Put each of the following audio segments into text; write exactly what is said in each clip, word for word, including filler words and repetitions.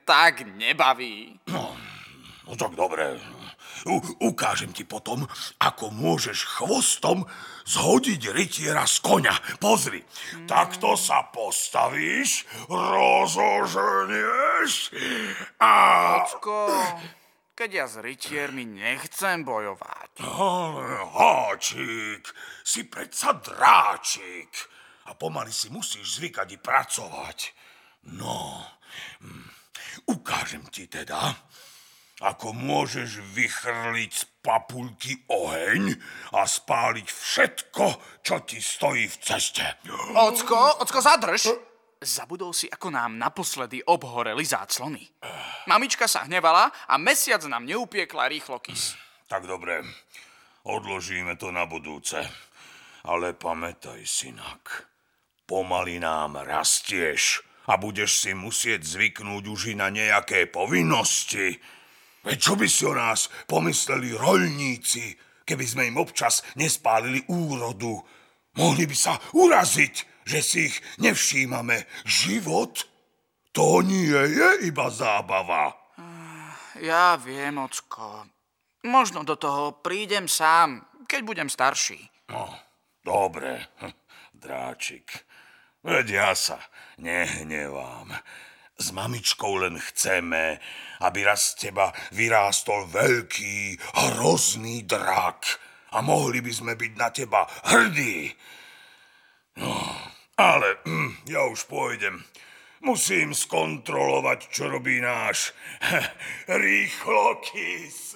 tak nebaví. No, no tak dobre. U- ukážem ti potom, ako môžeš chvostom zhodiť rytiera z koňa. Pozri, mm. takto sa postavíš, rozoženieš a... Ocko, keď ja s rytiermi nechcem bojovať. Ale háčik, si predsa dráčik a pomaly si musíš zvykať i pracovať. No, ukážem ti teda, ako môžeš vychrliť z papuľky oheň a spáliť všetko, čo ti stojí v ceste. Ocko, ocko, zadrž! Zabudol si, ako nám naposledy obhoreli záclony. Mamička sa hnevala a mesiac nám neupiekla rýchlokys. Tak dobre, odložíme to na budúce. Ale pamätaj, synak, pomaly nám rastieš a budeš si musieť zvyknúť už i na nejaké povinnosti. Veď čo by si o nás pomysleli roľníci, keby sme im občas nespálili úrodu? Mohli by sa uraziť, že si ich nevšímame. Život, to nie je iba zábava. Ja viem, ocko. Možno do toho prídem sám, keď budem starší. No, dobre, dráčik. Veď ja sa nehnevám. S mamičkou len chceme, aby raz z teba vyrástol veľký, hrozný drak a mohli by sme byť na teba hrdí. No, ale hm, ja už pôjdem. Musím skontrolovať, čo robí náš rýchlokys.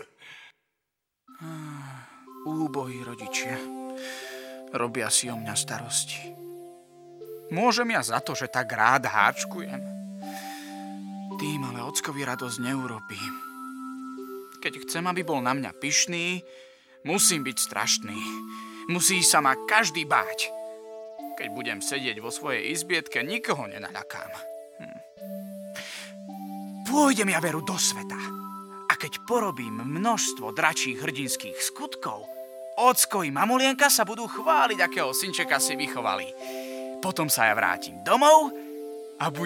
Úbohí rodičia. Robia si o mňa starosti. Môžem ja za to, že tak rád háčkujem. Tým ale ockovi radosť neurobím. Keď chcem, aby bol na mňa pyšný, musím byť strašný. Musí sa ma každý báť. Keď budem sedieť vo svojej izbietke, nikoho nenaľakám. Hm. Pôjdem ja veru do sveta. A keď porobím množstvo dračích hrdinských skutkov, ocko i mamulienka sa budú chváliť, akého synčeka si vychovali. Potom sa ja vrátim domov a budem